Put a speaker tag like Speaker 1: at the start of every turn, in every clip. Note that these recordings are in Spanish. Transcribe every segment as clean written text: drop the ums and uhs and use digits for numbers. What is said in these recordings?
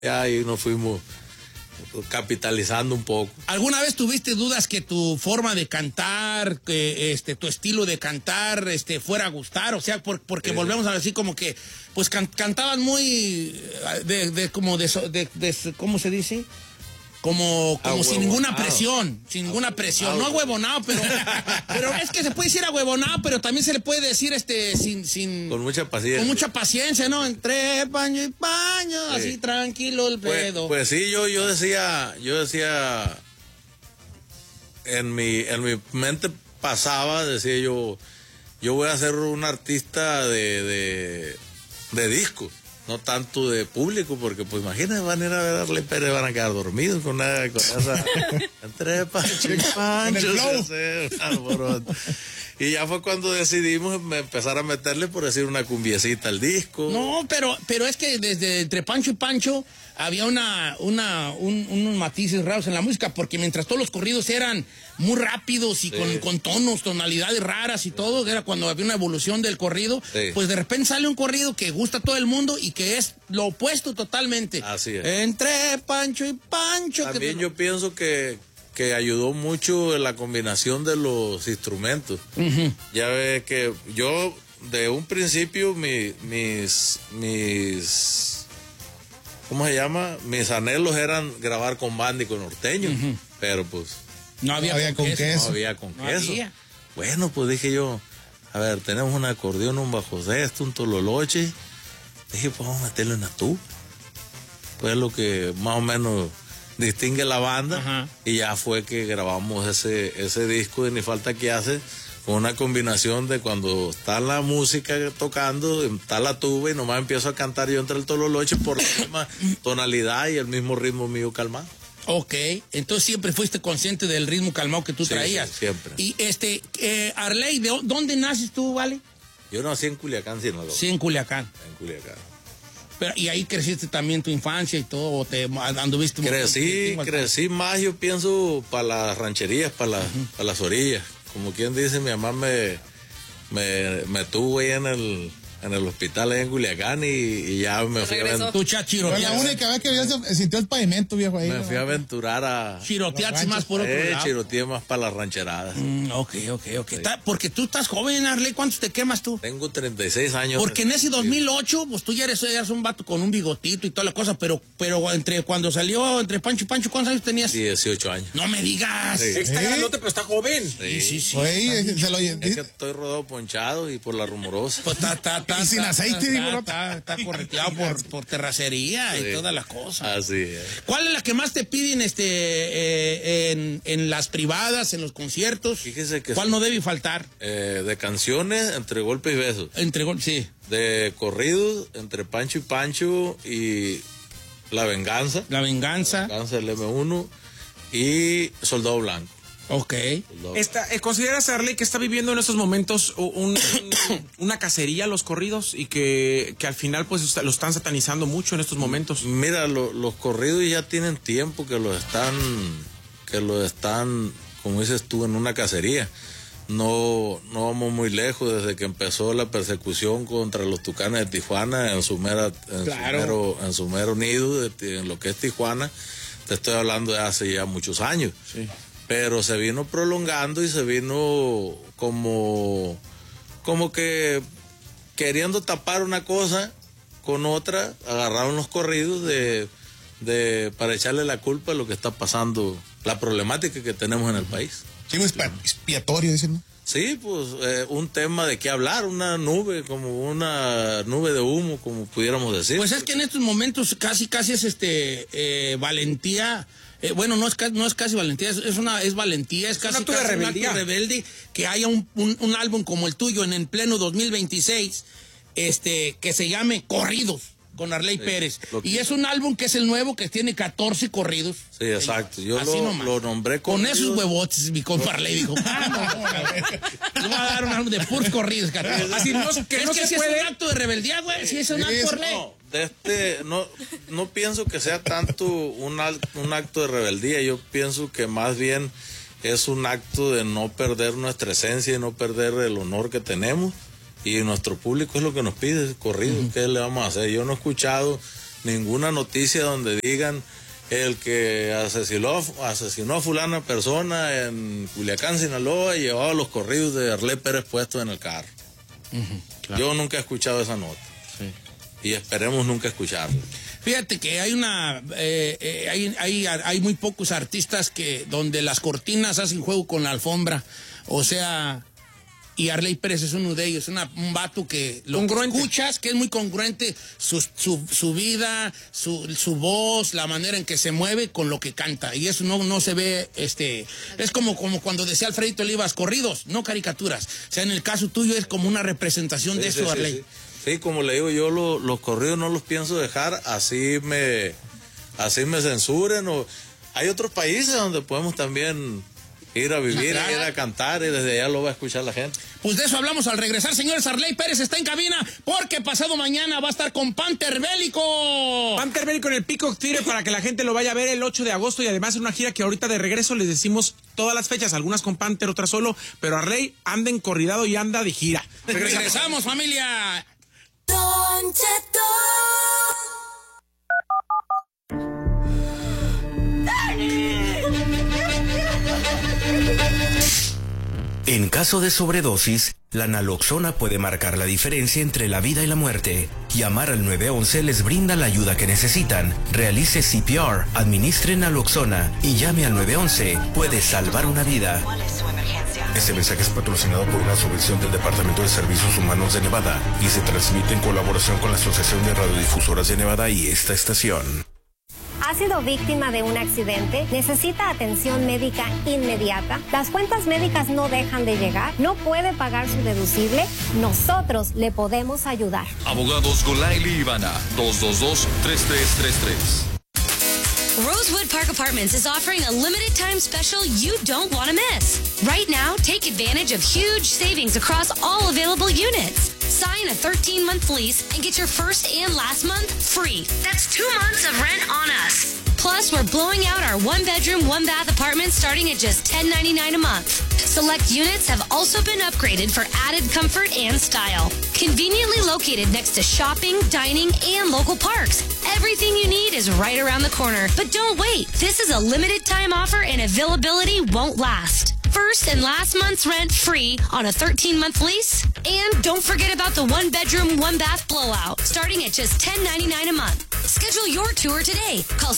Speaker 1: Ya ahí nos fuimos capitalizando un poco.
Speaker 2: ¿Alguna vez tuviste dudas que tu forma de cantar, que tu estilo de cantar, fuera a gustar? O sea, porque volvemos a decir como que, pues cantaban muy ¿cómo se dice? Como sin ninguna presión, no ahuevonado, pero es que se puede decir ahuevonado, pero también se le puede decir
Speaker 1: con mucha paciencia.
Speaker 2: Con mucha paciencia, ¿no? Entre paño y paño, sí. Así tranquilo el pedo.
Speaker 1: Pues sí, yo decía, en mi mente pasaba, decía yo voy a ser un artista de discos. No tanto de público, porque pues imagínate, van a ir a ver a Arley Pérez, van a quedar dormidos con esa entre Pancho y Pancho. Y ya fue cuando decidimos empezar a meterle, por decir, una cumbiecita al disco.
Speaker 2: No, pero es que desde entre Pancho y Pancho había unos matices raros en la música, porque mientras todos los corridos eran muy rápidos y con tonalidades raras y todo, era cuando había una evolución del corrido, pues de repente sale un corrido que gusta a todo el mundo y que es lo opuesto totalmente.
Speaker 1: Así es.
Speaker 2: Entre Pancho y Pancho.
Speaker 1: También yo pienso que ayudó mucho en la combinación de los instrumentos. Uh-huh. Ya ves que yo, de un principio, mis ¿cómo se llama? Mis anhelos eran grabar con banda y con norteño, uh-huh. Pero pues
Speaker 2: no había con queso.
Speaker 1: No había con queso. Bueno, pues dije yo, a ver, tenemos un acordeón, un bajo sexto, un tololoche. Dije, pues vamos a meterlo en la tuba. Pues lo que más o menos distingue la banda. Ajá. Y ya fue que grabamos ese disco de Ni Falta Que Hace, con una combinación de cuando está la música tocando, está la tuba y nomás empiezo a cantar yo entre el tololoche por la misma tonalidad y el mismo ritmo mío calmado.
Speaker 2: Ok, entonces siempre fuiste consciente del ritmo calmado que tú traías.
Speaker 1: Sí, siempre.
Speaker 2: Y Arley, ¿dónde naces tú, vale?
Speaker 1: Yo nací en Culiacán, Sinaloa.
Speaker 2: Sí, en Culiacán.
Speaker 1: En Culiacán.
Speaker 2: Pero, ¿y ahí creciste también tu infancia y todo? ¿O te anduviste?
Speaker 1: Crecí más, yo pienso, para las rancherías, para las orillas. Como quien dice, mi mamá me tuvo ahí en el hospital ahí en Culiacán y ya me fui a aventurar.
Speaker 2: Tú chiroteaste.
Speaker 3: La única vez que ya sintió el pavimento, viejo, ahí.
Speaker 1: Me fui a aventurar a...
Speaker 2: Chiroteaste más por otro lado.
Speaker 1: Chiroteé más para las rancheradas.
Speaker 2: Ok. Sí. Porque tú estás joven, Arley. ¿Cuántos te quemas tú?
Speaker 1: Tengo 36 años.
Speaker 2: Porque en ese 2008, pues tú ya eres un vato con un bigotito y toda la cosa, pero cuando salió entre Pancho y Pancho, ¿cuántos años tenías?
Speaker 1: 18 años.
Speaker 2: No me digas.
Speaker 4: Sí. Está grandote, pero está joven.
Speaker 2: Sí.
Speaker 1: Oye, es que estoy rodado ponchado y por la rumorosa.
Speaker 2: Pues
Speaker 3: y sin aceite,
Speaker 2: está correteado por terracería y todas las cosas.
Speaker 1: Así es.
Speaker 2: ¿Cuál es la que más te piden en las privadas, en los conciertos?
Speaker 1: Fíjese que
Speaker 2: ¿cuál no debe faltar?
Speaker 1: De canciones, Entre Golpes y Besos.
Speaker 2: Sí.
Speaker 1: De corridos, Entre Pancho y Pancho y La Venganza.
Speaker 2: La Venganza
Speaker 1: del M1 y Soldado Blanco.
Speaker 2: Ok.
Speaker 4: ¿Consideras, Arley, que está viviendo en estos momentos una cacería los corridos y que al final pues lo están satanizando mucho en estos momentos?
Speaker 1: Mira, los corridos ya tienen tiempo que lo están, como dices tú, en una cacería. No vamos muy lejos desde que empezó la persecución contra los Tucanes de Tijuana en su mero nido, en lo que es Tijuana. Te estoy hablando de hace ya muchos años.
Speaker 4: Sí.
Speaker 1: Pero se vino prolongando y se vino como que queriendo tapar una cosa con otra, agarraron los corridos para echarle la culpa a lo que está pasando, la problemática que tenemos en el país.
Speaker 3: Sí, expiatorio, dicen, ¿no?
Speaker 1: Sí, pues un tema de qué hablar, una nube de humo, como pudiéramos decir.
Speaker 2: Pues es que en estos momentos casi es valentía. Bueno, no es casi valentía, es valentía, es casi
Speaker 4: un acto de
Speaker 2: rebelde que haya un álbum como el tuyo en pleno 2026, que se llame Corridos con Arley Pérez. Y es un álbum que es el nuevo, que tiene 14 corridos.
Speaker 1: Sí, exacto. Yo lo nombré
Speaker 2: con esos huevotes, mi compa Arley dijo. Le voy a dar un álbum de puros corridos.
Speaker 4: Así no se puede.
Speaker 2: Es un acto de rebeldía, güey. Si es un acto de Arley.
Speaker 1: No pienso que sea tanto un acto de rebeldía. Yo pienso que más bien es un acto de no perder nuestra esencia y no perder el honor que tenemos. Y nuestro público es lo que nos pide, corrido. ¿Qué le vamos a hacer? Yo no he escuchado ninguna noticia donde digan el que asesinó a fulana persona en Culiacán, Sinaloa, y llevaba los corridos de Arley Pérez puestos en el carro. Claro. Yo nunca he escuchado esa nota. Sí. Y esperemos nunca escucharla.
Speaker 2: Fíjate que hay hay muy pocos artistas donde las cortinas hacen juego con la alfombra. O sea, y Arley Pérez es uno de ellos, un vato que lo que escuchas, que es muy congruente su vida, su voz, la manera en que se mueve con lo que canta. Y eso no se ve, es como cuando decía Alfredito Olivas, corridos, no caricaturas. O sea, en el caso tuyo es como una representación de eso, Arley.
Speaker 1: Sí. Sí, como le digo, yo los corridos no los pienso dejar, así me censuren. Hay otros países donde podemos también ir a vivir, ir a cantar, y desde allá lo va a escuchar la gente.
Speaker 2: Pues de eso hablamos al regresar, señores. Arley Pérez está en cabina porque pasado mañana va a estar con Panther Bélico.
Speaker 4: Panther Bélico en el Peacock Theater para que la gente lo vaya a ver el 8 de agosto y además en una gira que ahorita de regreso les decimos todas las fechas, algunas con Panther, otras solo, pero Arley anda encorridado y anda de gira.
Speaker 2: Regresamos, familia.
Speaker 5: Don Cheto.
Speaker 6: En caso de sobredosis, la naloxona puede marcar la diferencia entre la vida y la muerte. Llamar al 911 les brinda la ayuda que necesitan. Realice CPR, administre naloxona y llame al 911. Puede salvar una vida.
Speaker 7: ¿Cuál es su emergencia?
Speaker 6: Este mensaje es patrocinado por una subvención del Departamento de Servicios Humanos de Nevada y se transmite en colaboración con la Asociación de Radiodifusoras de Nevada y esta estación.
Speaker 8: ¿Ha sido víctima de un accidente? ¿Necesita atención médica inmediata? ¿Las cuentas médicas no dejan de llegar? ¿No puede pagar su deducible? Nosotros le podemos ayudar.
Speaker 9: Abogados Golaili Ivana, 222-3333.
Speaker 10: Rosewood Park Apartments is offering a limited time special you don't want to miss. Right now, take advantage of huge savings across all available units. Sign a 13-month lease and get your first and last month free. That's 2 months of rent on us. Plus, we're blowing out our 1-bedroom, 1-bath apartments starting at just $10.99 a month. Select units have also been upgraded for added comfort and style. Conveniently located next to shopping, dining, and local parks. Everything you need is right around the corner. But don't wait. This is a limited time offer and availability won't last. First and last month's rent free on a 13-month lease. And don't forget about the 1-bedroom, 1-bath blowout, starting at just $10.99 a month. Schedule your tour today. Call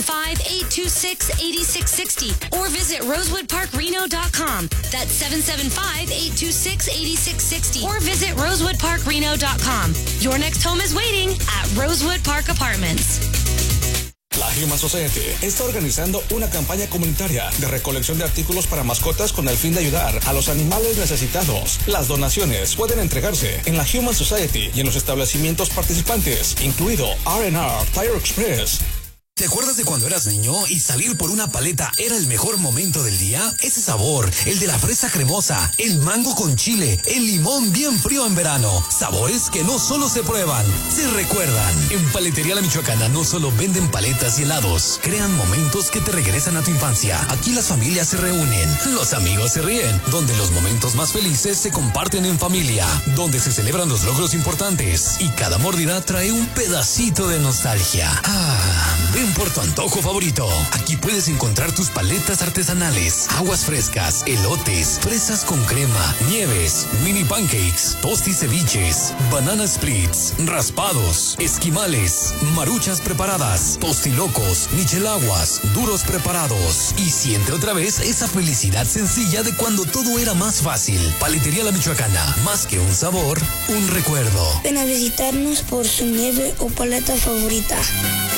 Speaker 10: 775-826-8660 or visit rosewoodparkreno.com. That's 775-826-8660 or visit rosewoodparkreno.com. Your next home is waiting at Rosewood Park Apartments.
Speaker 11: La Human Society está organizando una campaña comunitaria de recolección de artículos para mascotas con el fin de ayudar a los animales necesitados. Las donaciones pueden entregarse en la Human Society y en los establecimientos participantes, incluido R&R Tire Express.
Speaker 12: ¿Te acuerdas de cuando eras niño y salir por una paleta era el mejor momento del día? Ese sabor, el de la fresa cremosa, el mango con chile, el limón bien frío en verano. Sabores que no solo se prueban, se recuerdan. En Paletería La Michoacana no solo venden paletas y helados, crean momentos que te regresan a tu infancia. Aquí las familias se reúnen, los amigos se ríen, donde los momentos más felices se comparten en familia, donde se celebran los logros importantes y cada mordida trae un pedacito de nostalgia. Ven por tu antojo favorito. Aquí puedes encontrar tus paletas artesanales, aguas frescas, elotes, fresas con crema, nieves, mini pancakes, tosti ceviches, banana splits, raspados, esquimales, maruchas preparadas, tostilocos, michelaguas, duros preparados. Y siente otra vez esa felicidad sencilla de cuando todo era más fácil. Paletería La Michoacana, más que un sabor, un recuerdo.
Speaker 13: Ven a visitarnos por su nieve o paleta favorita.